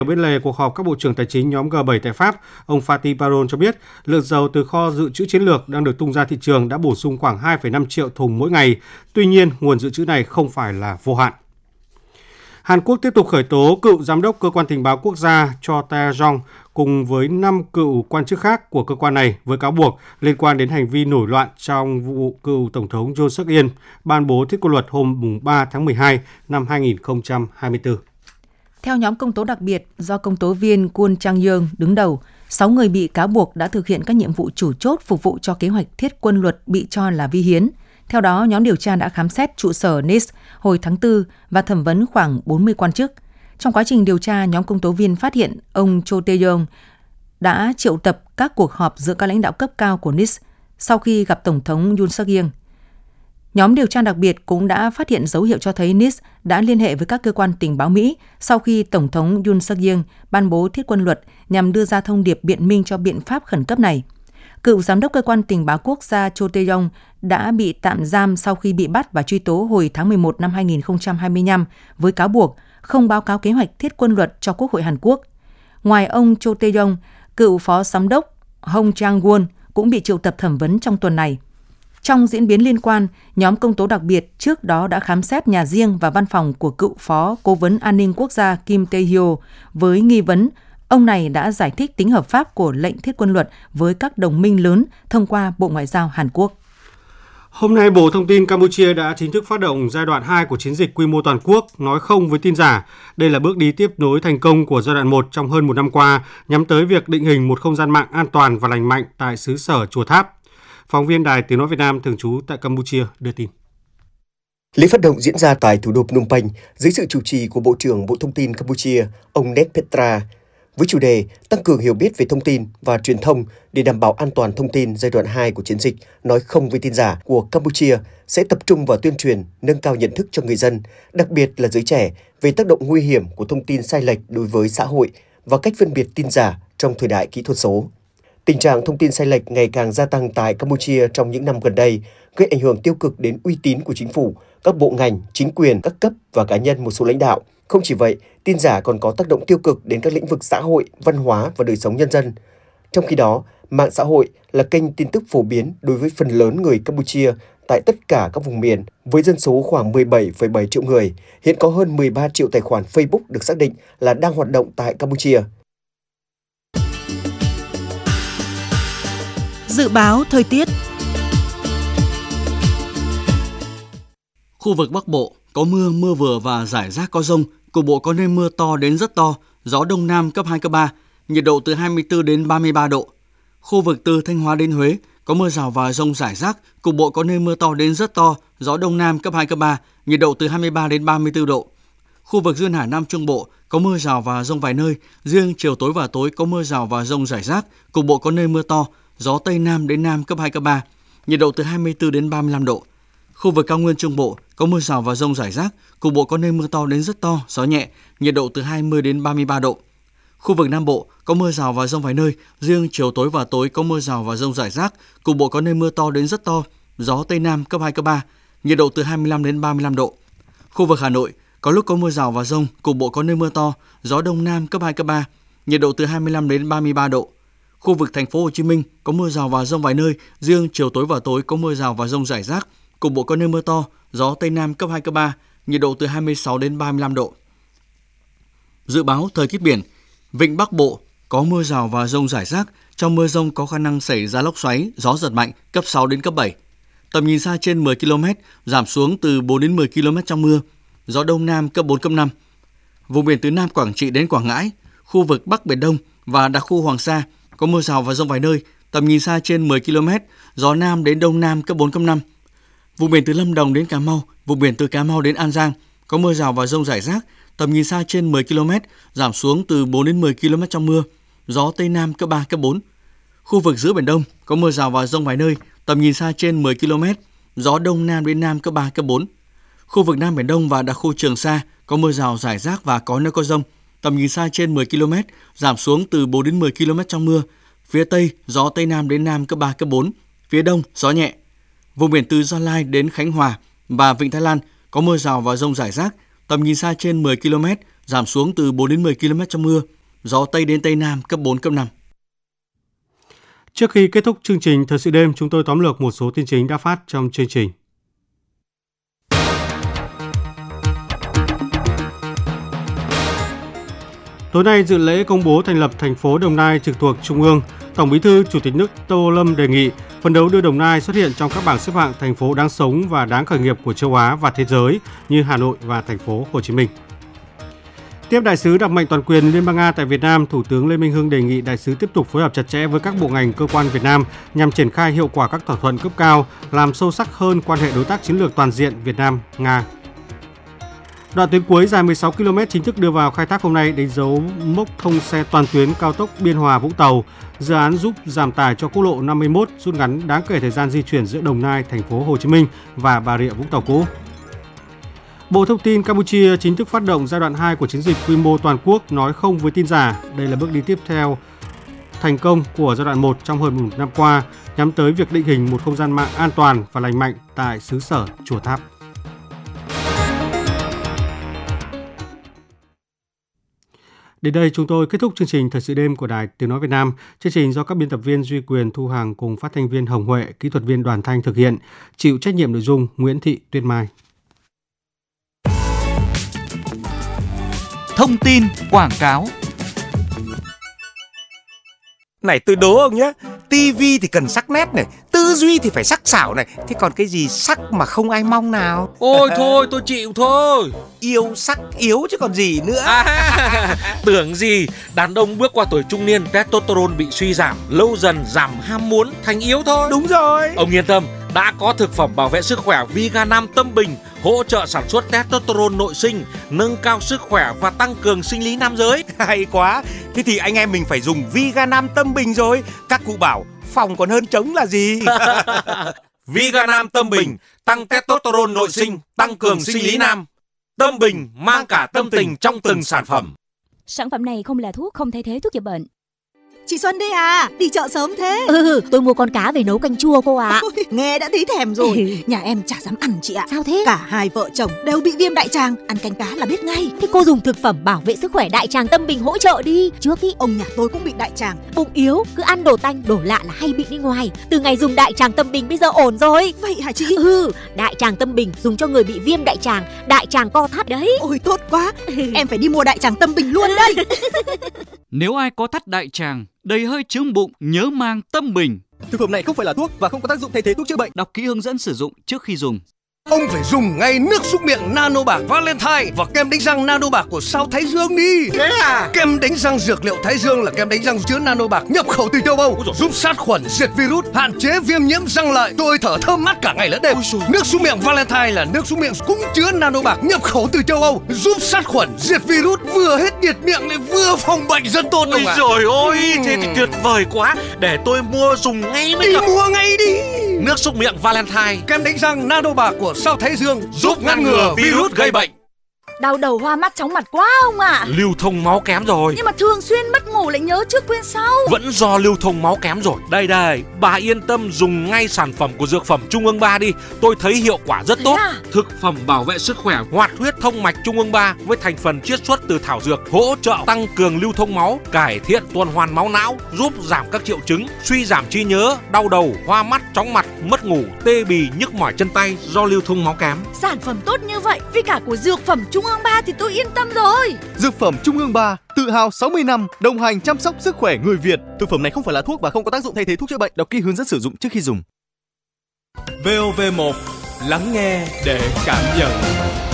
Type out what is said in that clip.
Bên lề cuộc họp các bộ trưởng tài chính nhóm G7 tại Pháp, ông Fatih Birol cho biết lượng dầu từ kho dự trữ chiến lược đang được tung ra thị trường đã bổ sung khoảng 2,5 triệu thùng mỗi ngày. Tuy nhiên, nguồn dự trữ này không phải là vô hạn. Hàn Quốc tiếp tục khởi tố cựu giám đốc cơ quan tình báo quốc gia Cho Tae-jong cùng với 5 cựu quan chức khác của cơ quan này với cáo buộc liên quan đến hành vi nổi loạn trong vụ cựu Tổng thống Yoon suk Yeol ban bố thiết quân luật hôm 3 tháng 12 năm 2024. Theo nhóm công tố đặc biệt do công tố viên Kwon Chang-yeong đứng đầu, 6 người bị cáo buộc đã thực hiện các nhiệm vụ chủ chốt phục vụ cho kế hoạch thiết quân luật bị cho là vi hiến. Theo đó, nhóm điều tra đã khám xét trụ sở NIS hồi tháng 4 và thẩm vấn khoảng 40 quan chức. Trong quá trình điều tra, nhóm công tố viên phát hiện ông Cho Tae-yong đã triệu tập các cuộc họp giữa các lãnh đạo cấp cao của NIS sau khi gặp Tổng thống Yoon suk Yeol. Nhóm điều tra đặc biệt cũng đã phát hiện dấu hiệu cho thấy NIS đã liên hệ với các cơ quan tình báo Mỹ sau khi Tổng thống Yoon suk Yeol ban bố thiết quân luật nhằm đưa ra thông điệp biện minh cho biện pháp khẩn cấp này. Cựu giám đốc cơ quan tình báo quốc gia Cho Tae-yong đã bị tạm giam sau khi bị bắt và truy tố hồi tháng 11 năm 2025 với cáo buộc không báo cáo kế hoạch thiết quân luật cho Quốc hội Hàn Quốc. Ngoài ông Cho Tae-yong, cựu phó giám đốc Hong Chang-won cũng bị triệu tập thẩm vấn trong tuần này. Trong diễn biến liên quan, nhóm công tố đặc biệt trước đó đã khám xét nhà riêng và văn phòng của cựu phó cố vấn an ninh quốc gia Kim Tae-hyo với nghi vấn ông này đã giải thích tính hợp pháp của lệnh thiết quân luật với các đồng minh lớn thông qua Bộ Ngoại giao Hàn Quốc. Hôm nay, Bộ Thông tin Campuchia đã chính thức phát động giai đoạn 2 của chiến dịch quy mô toàn quốc nói không với tin giả. Đây là bước đi tiếp nối thành công của giai đoạn 1 trong hơn một năm qua, nhắm tới việc định hình một không gian mạng an toàn và lành mạnh tại xứ sở Chùa Tháp. Phóng viên Đài Tiếng nói Việt Nam thường trú tại Campuchia đưa tin. Lễ phát động diễn ra tại thủ đô Phnom Penh dưới sự chủ trì của Bộ trưởng Bộ Thông tin Campuchia, ông Nét Petra, với chủ đề tăng cường hiểu biết về thông tin và truyền thông để đảm bảo an toàn thông tin. Giai đoạn 2 của chiến dịch nói không với tin giả của Campuchia sẽ tập trung vào tuyên truyền, nâng cao nhận thức cho người dân, đặc biệt là giới trẻ, về tác động nguy hiểm của thông tin sai lệch đối với xã hội và cách phân biệt tin giả trong thời đại kỹ thuật số. Tình trạng thông tin sai lệch ngày càng gia tăng tại Campuchia trong những năm gần đây, gây ảnh hưởng tiêu cực đến uy tín của chính phủ, các bộ ngành, chính quyền, các cấp và cá nhân một số lãnh đạo. Không chỉ vậy, tin giả còn có tác động tiêu cực đến các lĩnh vực xã hội, văn hóa và đời sống nhân dân. Trong khi đó, mạng xã hội là kênh tin tức phổ biến đối với phần lớn người Campuchia tại tất cả các vùng miền. Với dân số khoảng 17,7 triệu người, hiện có hơn 13 triệu tài khoản Facebook được xác định là đang hoạt động tại Campuchia. Dự báo thời tiết. Khu vực Bắc Bộ có mưa, mưa vừa và rải rác có dông, cục bộ có nơi mưa to đến rất to, gió Đông Nam cấp 2, cấp 3, nhiệt độ từ 24 đến 33 độ. Khu vực từ Thanh Hóa đến Huế có mưa rào và dông rải rác, cục bộ có nơi mưa to đến rất to, gió Đông Nam cấp 2, cấp 3, nhiệt độ từ 23 đến 34 độ. Khu vực duyên hải Nam Trung Bộ có mưa rào và dông vài nơi, riêng chiều tối và tối có mưa rào và dông rải rác, cục bộ có nơi mưa to, gió Tây Nam đến Nam cấp 2, cấp 3, nhiệt độ từ 24 đến 35 độ. Khu vực cao nguyên Trung Bộ có mưa rào và dông rải rác, cục bộ có nơi mưa to đến rất to, gió nhẹ, nhiệt độ từ 20 đến 33 độ. Khu vực Nam Bộ có mưa rào và dông vài nơi, riêng chiều tối và tối có mưa rào và dông rải rác, cục bộ có nơi mưa to đến rất to, gió Tây Nam cấp 2, cấp 3, nhiệt độ từ 25 đến 35 độ. Khu vực Hà Nội có lúc có mưa rào và dông, cục bộ có nơi mưa to, gió Đông Nam cấp 2, cấp 3, nhiệt độ từ 25 đến 33 độ. Khu vực Thành phố Hồ Chí Minh có mưa rào và dông vài nơi, riêng chiều tối và tối có mưa rào và dông rải rác, cục bộ có nơi mưa to, gió Tây Nam cấp 2, cấp 3, nhiệt độ từ 26 đến 35 độ. Dự báo thời tiết biển, vịnh Bắc Bộ có mưa rào và dông rải rác, trong mưa dông có khả năng xảy ra lốc xoáy, gió giật mạnh cấp 6 đến cấp 7. Tầm nhìn xa trên 10 km, giảm xuống từ 4 đến 10 km trong mưa, gió Đông Nam cấp 4, cấp 5. Vùng biển từ Nam Quảng Trị đến Quảng Ngãi, khu vực Bắc Biển Đông và đặc khu Hoàng Sa có mưa rào và dông vài nơi, tầm nhìn xa trên 10 km, gió Nam đến Đông Nam cấp 4, cấp 5. Vùng biển từ Lâm Đồng đến Cà Mau, vùng biển từ Cà Mau đến An Giang có mưa rào và dông rải rác, tầm nhìn xa trên 10 km, giảm xuống từ 4 đến 10 km trong mưa, gió Tây Nam cấp 3, cấp 4. Khu vực giữa Biển Đông có mưa rào và dông vài nơi, tầm nhìn xa trên 10 km, gió Đông Nam đến Nam cấp 3, cấp 4. Khu vực Nam Biển Đông và đặc khu Trường Sa có mưa rào rải rác và có nơi có dông, tầm nhìn xa trên 10 km, giảm xuống từ 4 đến 10 km trong mưa. Phía Tây, gió Tây Nam đến Nam cấp 3, cấp 4. Phía Đông, gió nhẹ. Vùng biển từ Gia Lai đến Khánh Hòa và Vịnh Thái Lan có mưa rào và dông rải rác, tầm nhìn xa trên 10 km, giảm xuống từ 4 đến 10 km/h, gió Tây đến Tây Nam cấp 4, cấp 5. Trước khi kết thúc chương trình Thời sự đêm, chúng tôi tóm lược một số tin chính đã phát trong chương trình. Tối nay dự lễ công bố thành lập thành phố Đồng Nai trực thuộc Trung ương, Tổng Bí thư Chủ tịch nước Tô Lâm đề nghị phấn đấu đưa Đồng Nai xuất hiện trong các bảng xếp hạng thành phố đáng sống và đáng khởi nghiệp của châu Á và thế giới như Hà Nội và thành phố Hồ Chí Minh. Tiếp đại sứ đặc mệnh toàn quyền Liên bang Nga tại Việt Nam, Thủ tướng Lê Minh Hưng đề nghị đại sứ tiếp tục phối hợp chặt chẽ với các bộ ngành cơ quan Việt Nam nhằm triển khai hiệu quả các thỏa thuận cấp cao, làm sâu sắc hơn quan hệ đối tác chiến lược toàn diện Việt Nam-Nga. Đoạn tuyến cuối dài 16 km chính thức đưa vào khai thác hôm nay đánh dấu mốc thông xe toàn tuyến cao tốc Biên Hòa - Vũng Tàu. Dự án giúp giảm tải cho quốc lộ 51, rút ngắn đáng kể thời gian di chuyển giữa Đồng Nai, thành phố Hồ Chí Minh và Bà Rịa Vũng Tàu cũ. Bộ Thông tin Campuchia chính thức phát động giai đoạn 2 của chiến dịch quy mô toàn quốc nói không với tin giả. Đây là bước đi tiếp theo thành công của giai đoạn 1 trong hơn một năm qua, nhắm tới việc định hình một không gian mạng an toàn và lành mạnh tại xứ sở Chùa Tháp. Đến đây chúng tôi kết thúc chương trình Thời sự đêm của Đài Tiếng nói Việt Nam. Chương trình do các biên tập viên Duy Quyền, Thu Hằng cùng phát thanh viên Hồng Huệ, kỹ thuật viên Đoàn Thanh thực hiện, chịu trách nhiệm nội dung Nguyễn Thị Tuyết Mai. Thông tin quảng cáo. Này tôi đố ông nhé, tivi thì cần sắc nét này, tư duy thì phải sắc sảo này, thế còn cái gì sắc mà không ai mong nào? Ôi thôi tôi chịu thôi. Yêu sắc yếu chứ còn gì nữa. Tưởng gì, đàn ông bước qua tuổi trung niên testosterone bị suy giảm, lâu dần giảm ham muốn thành yếu thôi. Đúng rồi. Ông yên tâm, đã có thực phẩm bảo vệ sức khỏe Viga Nam Tâm Bình, hỗ trợ sản xuất testosterone nội sinh, nâng cao sức khỏe và tăng cường sinh lý nam giới. Hay quá, thế thì anh em mình phải dùng Viga Nam Tâm Bình rồi. Các cụ bảo phòng còn hơn trống là gì. Viga Nam Tâm Bình, tăng testosterone nội sinh, tăng cường sinh lý nam. Tâm Bình mang cả tâm tình trong từng sản phẩm. Sản phẩm này không là thuốc, không thay thế thuốc chữa bệnh. Chị Xuân đây à, đi chợ sớm thế. Tôi mua con cá về nấu canh chua cô ạ. Nghe đã thấy thèm rồi. Nhà em chả dám ăn chị ạ. Sao thế? Cả hai vợ chồng đều bị viêm đại tràng, ăn canh cá là biết ngay. Thế cô dùng thực phẩm bảo vệ sức khỏe Đại Tràng Tâm Bình hỗ trợ đi. Trước ý ông nhà tôi cũng bị đại tràng. Bụng yếu, cứ ăn đồ tanh, đồ lạ là hay bị đi ngoài. Từ ngày dùng Đại Tràng Tâm Bình bây giờ ổn rồi. Vậy hả chị? Đại Tràng Tâm Bình dùng cho người bị viêm đại tràng, đại tràng co thắt đấy. Ôi tốt quá, em phải đi mua Đại Tràng Tâm Bình luôn đây. Nếu ai có thắt đại tràng, đầy hơi chướng bụng, nhớ mang Tâm Bình. Thực phẩm này không phải là thuốc và không có tác dụng thay thế thuốc chữa bệnh. Đọc kỹ hướng dẫn sử dụng trước khi dùng. Ông phải dùng ngay nước súc miệng Nano Bạc Valentine và kem đánh răng Nano Bạc của Sao Thái Dương đi. Thế à? Kem đánh răng dược liệu Thái Dương là kem đánh răng chứa Nano Bạc nhập khẩu từ châu Âu, giúp sát khuẩn, diệt virus, hạn chế viêm nhiễm răng lợi. Tôi thở thơm mát cả ngày lẫn đêm. Nước súc miệng Valentine là nước súc miệng cũng chứa Nano Bạc nhập khẩu từ châu Âu, giúp sát khuẩn, diệt virus, vừa hết nhiệt miệng lại vừa phòng bệnh rất tốt. Ôi trời ơi, thế thì tuyệt vời quá. Để tôi mua dùng ngay mới được. Mua ngay đi. Nước súc miệng Valentine, kem đánh răng Nano Bạc của Sao Thái Dương, giúp ngăn ngừa virus gây bệnh. Đau đầu, hoa mắt, chóng mặt quá ông ạ. Lưu thông máu kém rồi. Nhưng mà thường xuyên mất ngủ lại nhớ trước quên sau. Vẫn do lưu thông máu kém rồi. Đây, bà yên tâm dùng ngay sản phẩm của Dược phẩm Trung ương 3 đi. Tôi thấy hiệu quả rất tốt. Thực phẩm bảo vệ sức khỏe hoạt huyết thông mạch Trung ương 3 với thành phần chiết xuất từ thảo dược, hỗ trợ tăng cường lưu thông máu, cải thiện tuần hoàn máu não, giúp giảm các triệu chứng suy giảm trí nhớ, đau đầu, hoa mắt, chóng mặt, mất ngủ, tê bì, nhức mỏi chân tay do lưu thông máu kém. Sản phẩm tốt như vậy với cả của Dược phẩm Trung ương 3 thì tôi yên tâm rồi. Dược phẩm Trung ương 3, tự hào 60 năm đồng hành chăm sóc sức khỏe người Việt. Thực phẩm này không phải là thuốc và không có tác dụng thay thế thuốc chữa bệnh. Đọc kỹ hướng dẫn sử dụng trước khi dùng. VOV1, lắng nghe để cảm nhận.